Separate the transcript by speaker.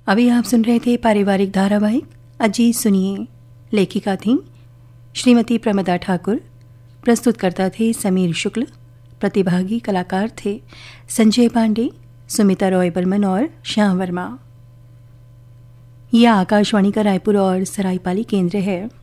Speaker 1: अभी आप सुन रहे थे पारिवारिक धारावाहिक अजी सुनिए। लेखिका थीं श्रीमती प्रमदा ठाकुर, प्रस्तुतकर्ता थे समीर शुक्ल, प्रतिभागी कलाकार थे संजय पांडे, सुमिता रॉय बर्मन और श्याम वर्मा। यह आकाशवाणी का रायपुर और सरायपाली केंद्र है।